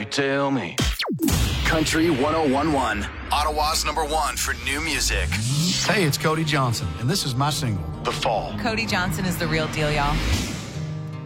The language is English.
tell me. Country 101.1, Ottawa's #1 for new music. Hey, it's Cody Johnson, and this is my single, The Fall. Cody Johnson is the real deal, y'all.